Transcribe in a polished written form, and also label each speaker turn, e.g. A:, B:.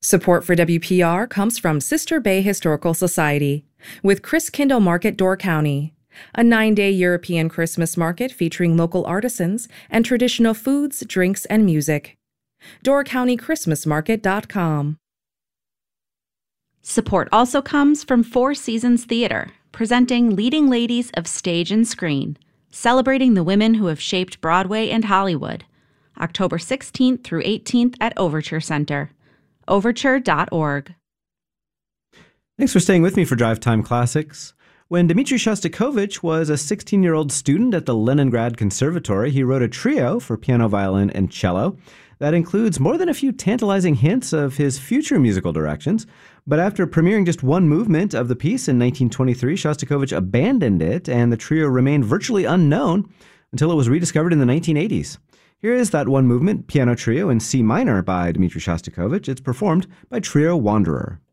A: Support for WPR comes from Sister Bay Historical Society with Christkindl Market, Door County, a 9-day European Christmas market featuring local artisans and traditional foods, drinks, and music. DoorCountyChristmasMarket.com.
B: Support also comes from Four Seasons Theater, presenting leading ladies of stage and screen, celebrating the women who have shaped Broadway and Hollywood. October 16th through 18th at Overture Center. Overture.org.
C: Thanks for staying with me for Drive Time Classics. When Dmitri Shostakovich was a 16-year-old student at the Leningrad Conservatory, he wrote a trio for piano, violin, and cello that includes more than a few tantalizing hints of his future musical directions. But after premiering just one movement of the piece in 1923, Shostakovich abandoned it, and the trio remained virtually unknown until it was rediscovered in the 1980s. Here is that one movement, Piano Trio in C minor by Dmitri Shostakovich. It's performed by Trio Wanderer.